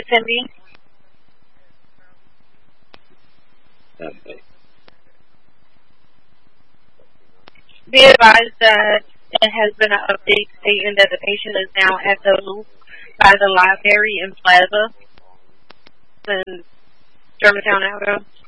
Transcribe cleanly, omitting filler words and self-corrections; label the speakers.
Speaker 1: Cindy.
Speaker 2: Okay.
Speaker 1: Be advised that it has been an update stating that the patient is now at the by the library in Plaza in Germantown, Alabama.